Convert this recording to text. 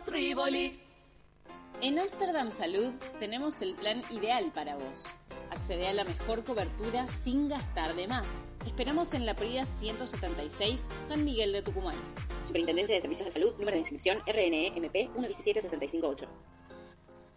Rivoli. En Amsterdam Salud tenemos el plan ideal para vos. Accede a la mejor cobertura sin gastar de más. Te esperamos en la Prida 176, San Miguel de Tucumán. Superintendencia de Servicios de Salud, número de inscripción RNE MP 117658.